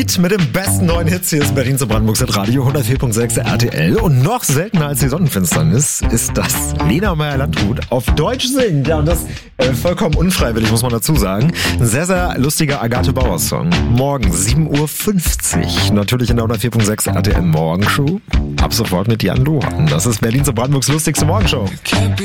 Mit dem besten neuen Hits hier ist Berlin zu Brandenburgs Radio 104.6 RTL. Und noch seltener als die Sonnenfinsternis ist, dass Lena Meyer-Landrut auf Deutsch singt. Ja, und das vollkommen unfreiwillig, muss man dazu sagen. Ein sehr, sehr lustiger Agathe Bauer-Song. Morgen 7.50 Uhr. Natürlich in der 104.6 RTL Morgenshow. Ab sofort mit Jan Lohan. Das ist Berlin zu Brandenburgs lustigste Morgenshow.